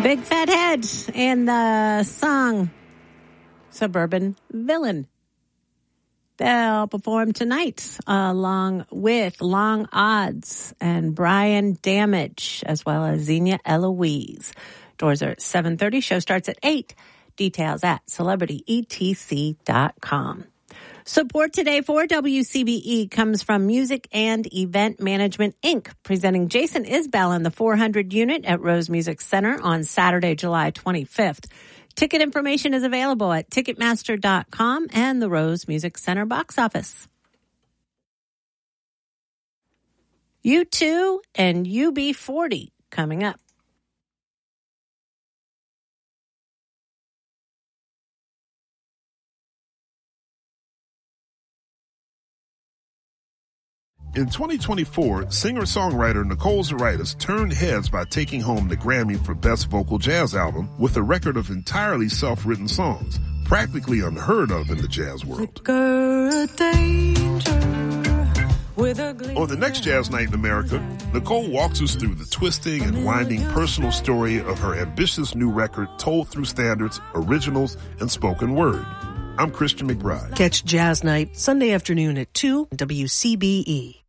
Big Fat Head and the song Suburban Villain. They'll perform tonight along with Long Odds and Brian Damage, as well as Xenia Eloise. Doors are at 7:30. Show starts at 8. Details at CelebrityETC.com. Support today for WCBE comes from Music and Event Management, Inc., presenting Jason Isbell in the 400 unit at Rose Music Center on Saturday, July 25th. Ticket information is available at Ticketmaster.com and the Rose Music Center box office. U2 and UB40 coming up. In 2024, singer-songwriter Nicole Zaritis turned heads by taking home the Grammy for Best Vocal Jazz Album with a record of entirely self-written songs, practically unheard of in the jazz world. On the next Jazz Night in America, Nicole walks us through the twisting and winding personal story of her ambitious new record told through standards, originals, and spoken word. I'm Christian McBride. Catch Jazz Night Sunday afternoon at 2 WCBE.